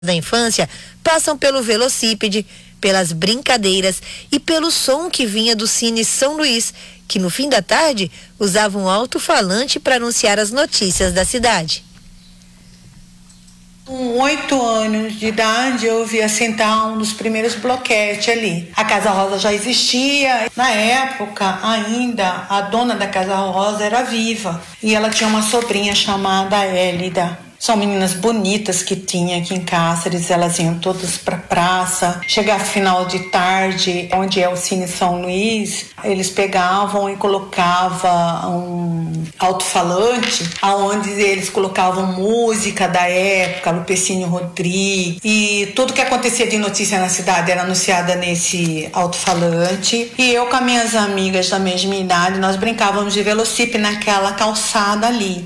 da infância passam pelo velocípede, pelas brincadeiras e pelo som que vinha do Cine São Luís, que no fim da tarde usava um alto-falante para anunciar as notícias da cidade. Com 8 anos de idade, eu via sentar um dos primeiros bloquetes ali. A Casa Rosa já existia. Na época, ainda, a dona da Casa Rosa era viva. E ela tinha uma sobrinha chamada Hélida. São meninas bonitas que tinha aqui em Cáceres, elas iam todas para praça. Chegava final de tarde, onde é o Cine São Luís, eles pegavam e colocavam um alto-falante, aonde eles colocavam música da época, Lupecínio Rodrigues, e tudo que acontecia de notícia na cidade era anunciada nesse alto-falante. E eu com as minhas amigas da mesma idade, nós brincávamos de velocípede naquela calçada ali.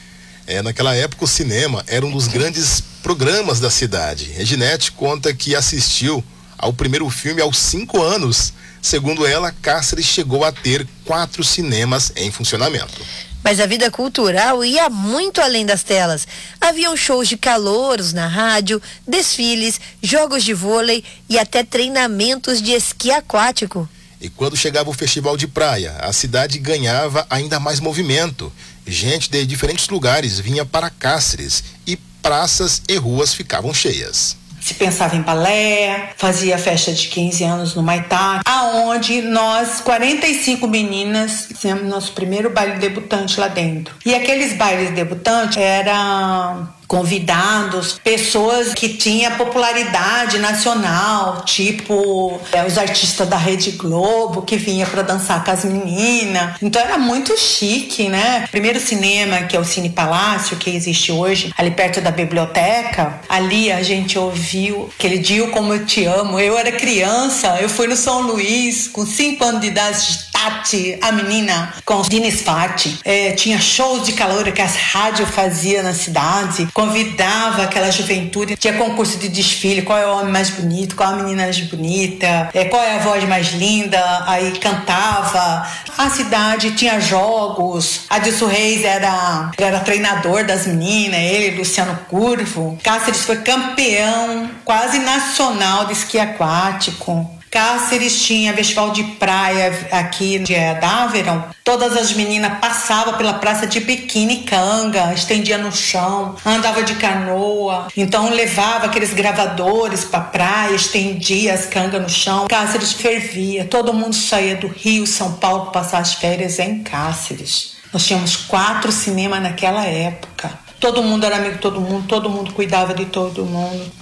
Naquela época o cinema era um dos grandes programas da cidade. Reginete conta que assistiu ao primeiro filme aos 5 anos. Segundo ela, Cáceres chegou a ter 4 cinemas em funcionamento. Mas a vida cultural ia muito além das telas. Haviam shows de calouros na rádio, desfiles, jogos de vôlei e até treinamentos de esqui aquático. E quando chegava o festival de praia, a cidade ganhava ainda mais movimento. Gente de diferentes lugares vinha para Cáceres e praças e ruas ficavam cheias. Se pensava em balé, fazia festa de 15 anos no Maitá, aonde nós, 45 meninas, fizemos nosso primeiro baile debutante lá dentro. E aqueles bailes debutantes eram convidados, pessoas que tinham popularidade nacional, tipo os artistas da Rede Globo, que vinha para dançar com as meninas. Então era muito chique, né? Primeiro cinema, que é o Cine Palácio, que existe hoje, ali perto da biblioteca, ali a gente ouviu aquele Dio Como Eu Te Amo. Eu era criança, eu fui no São Luís, com 5 anos de idade, Tati, a menina, com os Dines Fati. Tinha shows de calor que as rádios faziam na cidade, convidava aquela juventude, tinha concurso de desfile, qual é o homem mais bonito, qual é a menina mais bonita, qual é a voz mais linda, aí cantava. A cidade tinha jogos, Adilson Reis era treinador das meninas, ele, Luciano Curvo. Cáceres foi campeão quase nacional de esqui aquático. Cáceres tinha festival de praia aqui de Dáveron. Todas as meninas passavam pela praça de biquíni e canga, estendia no chão, andava de canoa. Então levava aqueles gravadores para praia, estendia as cangas no chão. Cáceres fervia, todo mundo saía do Rio, São Paulo para passar as férias em Cáceres. Nós tínhamos 4 cinemas naquela época. Todo mundo era amigo de todo mundo cuidava de todo mundo.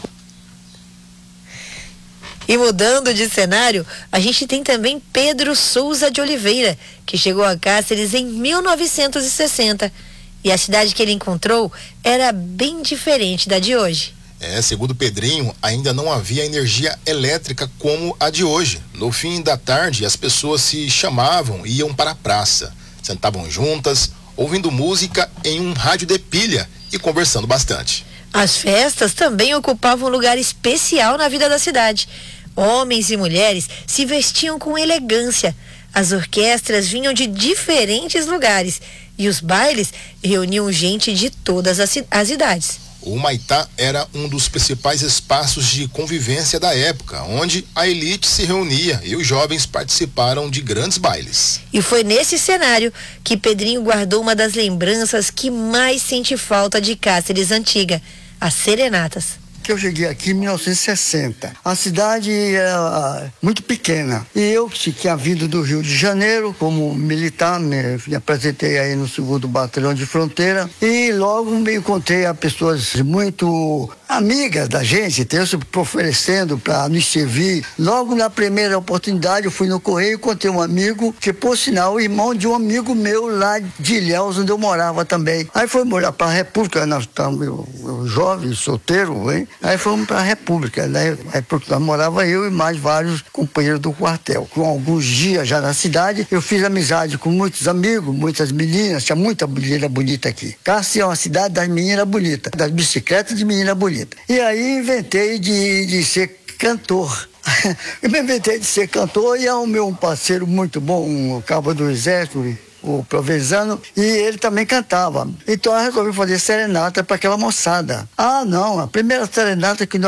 E mudando de cenário, a gente tem também Pedro Souza de Oliveira, que chegou a Cáceres em 1960. E a cidade que ele encontrou era bem diferente da de hoje. Segundo Pedrinho, ainda não havia energia elétrica como a de hoje. No fim da tarde, as pessoas se chamavam e iam para a praça. Sentavam juntas, ouvindo música em um rádio de pilha e conversando bastante. As festas também ocupavam um lugar especial na vida da cidade. Homens e mulheres se vestiam com elegância. As orquestras vinham de diferentes lugares e os bailes reuniam gente de todas as idades. O Maitá era um dos principais espaços de convivência da época, onde a elite se reunia e os jovens participaram de grandes bailes. E foi nesse cenário que Pedrinho guardou uma das lembranças que mais sente falta de Cáceres antiga, as serenatas. Eu cheguei aqui em 1960. A cidade era muito pequena. E eu, que tinha vindo do Rio de Janeiro como militar, me apresentei aí no 2º Batalhão de Fronteira e logo me encontrei a pessoas muito amigas da gente, se oferecendo para nos servir. Logo na primeira oportunidade eu fui no Correio e encontrei um amigo que, por sinal, irmão de um amigo meu lá de Ilhéus, onde eu morava também. Aí foi morar para a República, nós estávamos eu jovem, solteiro, hein? Aí fomos para a República, né? Lá morava eu e mais vários companheiros do quartel. Com alguns dias já na cidade, eu fiz amizade com muitos amigos, muitas meninas, tinha muita menina bonita aqui. Cáceres é uma cidade das meninas bonitas, das bicicletas de menina bonita. E aí inventei de ser cantor. Eu me inventei de ser cantor e arrumei um parceiro muito bom, um cabo do exército, o Provenzano, e ele também cantava. Então eu resolvi fazer serenata para aquela moçada. Ah, não, a primeira serenata que nós